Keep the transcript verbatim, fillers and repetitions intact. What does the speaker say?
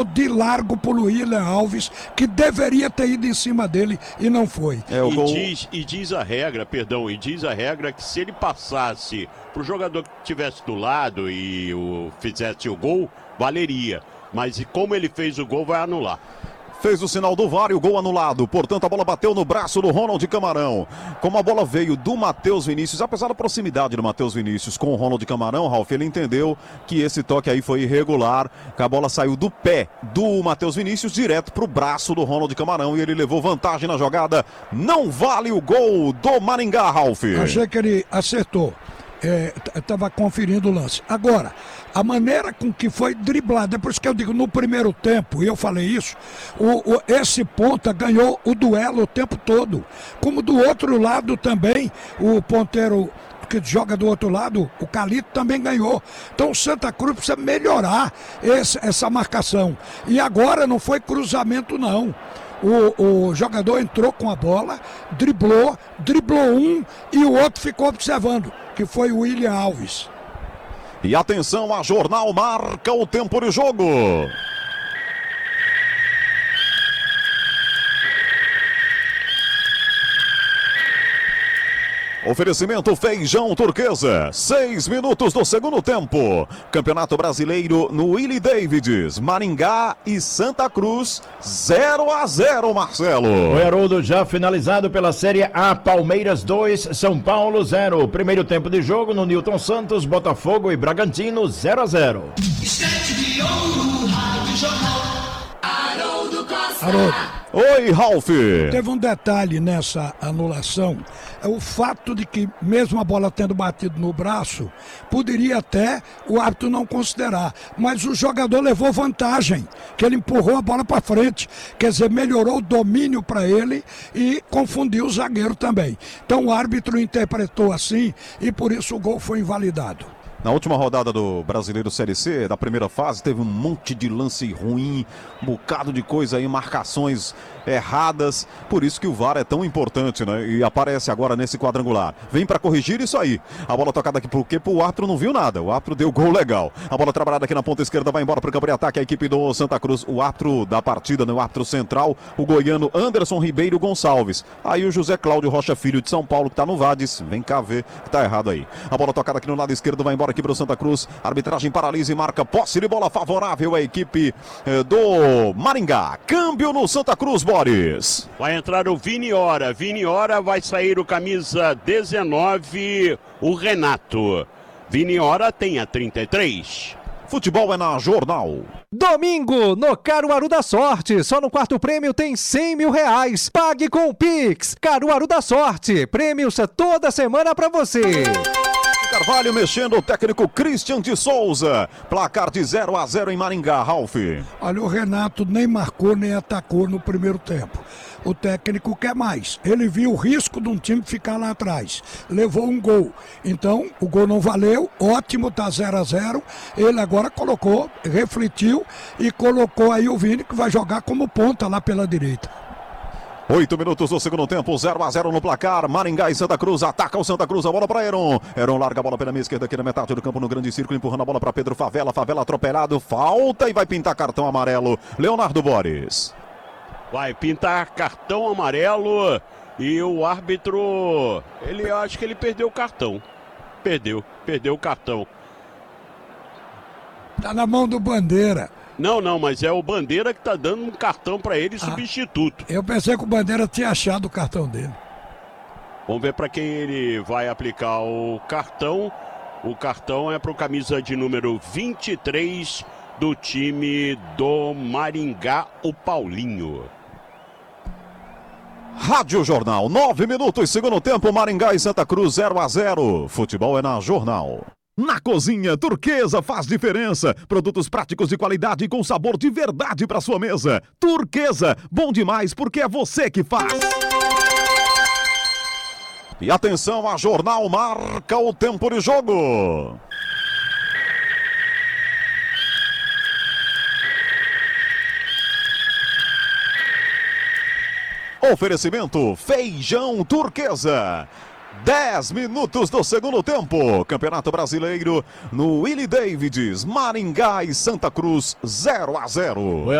de largo pro William Alves, que deveria ter ido em cima dele e não foi. É, o e, gol... diz, e diz a regra, perdão, e diz a regra que se ele passasse pro jogador que estivesse do lado e o, fizesse o gol, valeria. Mas como ele fez o gol, vai anular. Fez o sinal do V A R e o gol anulado. Portanto, a bola bateu no braço do Ronald Camarão. Como a bola veio do Matheus Vinícius, apesar da proximidade do Matheus Vinícius com o Ronald Camarão, Ralf, ele entendeu que esse toque aí foi irregular, que a bola saiu do pé do Matheus Vinícius direto pro braço do Ronald Camarão e ele levou vantagem na jogada. Não vale o gol do Maringá, Ralf. Achei que ele acertou. É, estava conferindo o lance. Agora, a maneira com que foi driblado, é por isso que eu digo, no primeiro tempo, e eu falei isso, o, o, esse ponta ganhou o duelo o tempo todo. Como do outro lado também, o ponteiro que joga do outro lado, o Calito também ganhou. Então o Santa Cruz precisa melhorar esse, essa marcação. E agora não foi cruzamento não. O, o jogador entrou com a bola, driblou, driblou um e o outro ficou observando, que foi o William Alves. E atenção, a Jornal marca o tempo de jogo. Oferecimento Feijão Turquesa, seis minutos do segundo tempo. Campeonato Brasileiro no Willie Davids, Maringá e Santa Cruz, zero a zero, Marcelo. O Haroldo já finalizado pela Série A, Palmeiras dois, São Paulo zero. Primeiro tempo de jogo no Newton Santos, Botafogo e Bragantino zero a zero. Haroldo. Oi, Ralf. Teve um detalhe nessa anulação, é o fato de que mesmo a bola tendo batido no braço, poderia até o árbitro não considerar, mas o jogador levou vantagem, que ele empurrou a bola para frente, quer dizer, melhorou o domínio para ele e confundiu o zagueiro também. Então o árbitro interpretou assim e por isso o gol foi invalidado. Na última rodada do Brasileiro Série C, da primeira fase, teve um monte de lance ruim, um bocado de coisa aí, marcações erradas, por isso que o V A R é tão importante, né? E aparece agora nesse quadrangular. Vem pra corrigir isso aí. A bola tocada aqui porque o árbitro não viu nada, o árbitro deu gol legal. A bola trabalhada aqui na ponta esquerda, vai embora pro campo de ataque, a equipe do Santa Cruz, o árbitro da partida, né? O árbitro central, o goiano Anderson Ribeiro Gonçalves. Aí o José Cláudio Rocha Filho de São Paulo, que tá no Vades, vem cá ver que tá errado aí. A bola tocada aqui no lado esquerdo, vai embora aqui pro Santa Cruz, arbitragem paralisa e marca posse de bola favorável à equipe eh, do Maringá. Câmbio no Santa Cruz, Boris. Vai entrar o Vini Ora, Vini Ora vai sair o camisa dezenove, o Renato. Vini Ora tem a trinta e três. Futebol é na Jornal. Domingo, no Caruaru da Sorte. Só no quarto prêmio tem cem mil reais. Pague com o Pix. Caruaru da Sorte. Prêmios toda semana pra você. Carvalho mexendo, o técnico Christian de Souza. Placar de zero a zero em Maringá, Ralf. Olha, o Renato nem marcou nem atacou no primeiro tempo. O técnico quer mais. Ele viu o risco de um time ficar lá atrás. Levou um gol. Então, o gol não valeu. Ótimo, tá zero a zero. Ele agora colocou, refletiu e colocou aí o Vini, que vai jogar como ponta lá pela direita. Oito minutos do segundo tempo, zero a zero no placar. Maringá e Santa Cruz, ataca o Santa Cruz, a bola para Heron. Heron larga a bola pela meia esquerda aqui na metade do campo, no grande círculo, empurrando a bola para Pedro Favela. Favela atropelado, falta e vai pintar cartão amarelo. Leonardo Boris. Vai pintar cartão amarelo e o árbitro, ele acho que ele perdeu o cartão. Perdeu, perdeu o cartão. Tá na mão do Bandeira. Não, não, mas é o Bandeira que tá dando um cartão para ele, substituto. Ah, eu pensei que o Bandeira tinha achado o cartão dele. Vamos ver para quem ele vai aplicar o cartão. O cartão é para o camisa de número vinte e três do time do Maringá, o Paulinho. Rádio Jornal, nove minutos, segundo tempo, Maringá e Santa Cruz, zero a zero. Futebol é na Jornal. Na Cozinha Turquesa faz diferença. Produtos práticos de qualidade e com sabor de verdade para sua mesa. Turquesa, bom demais porque é você que faz. E atenção, a Jornal marca o tempo de jogo. Oferecimento Feijão Turquesa. dez minutos do segundo tempo. Campeonato Brasileiro no Willie Davids, Maringá e Santa Cruz, zero a zero.